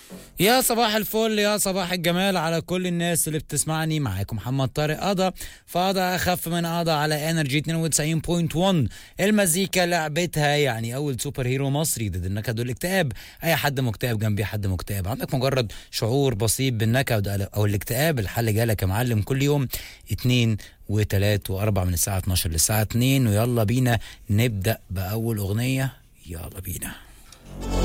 يا صباح الفل، يا صباح الجمال على كل الناس اللي بتسمعني. معاكم محمد طارق قضا، فقضا اخف من قضا على انرجي 92.1. المزيكا لعبتها، يعني اول سوبر هيرو مصري ضد النكد والاكتئاب. اي حد مكتئب جنبي حد مكتئب، عندك مجرد شعور بسيط بالنكد او الاكتئاب، الحل جالك يا معلم كل يوم 2 و3 و4 من الساعة 12 للساعة 2. ويلا بينا نبدأ بأول أغنية، يلا بينا.